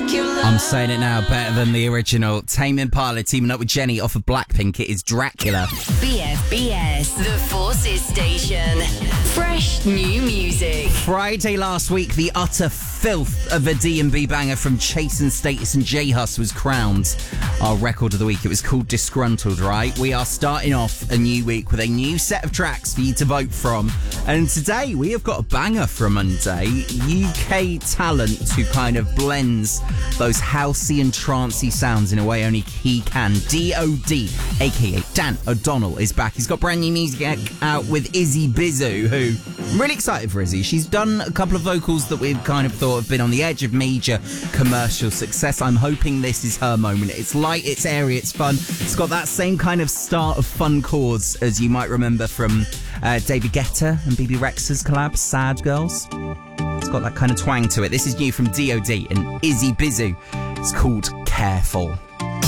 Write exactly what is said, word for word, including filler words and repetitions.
I'm saying it now, better than the original. Tame Impala teaming up with Jenny off of Blackpink. It is Dracula. B F B S, the Forces Station. Fresh new music. Friday last week, the utter filth of a D and B banger from Chase and Status and J-Hus was crowned our record of the week. It was called Disgruntled, right? We are starting off a new week with a new set of tracks for you to vote from. And today we have got a banger from Monday. U K talent who kind of blends those housey and trancey sounds in a way only he can. D O D, aka Dan O'Donnell, is back. He's got brand new music out with Izzy Bizu, who I'm really excited for Izzy. She's done a couple of vocals that we've kind of thought have been on the edge of major commercial success. I'm hoping this is her moment. It's light, it's airy, it's fun. It's got that same kind of start of fun chords as you might remember from uh, David Guetta and B B Rexha's collab, Sad Girls. It's got that kind of twang to it. This is new from D O D and Izzy Bizu. It's called Careful.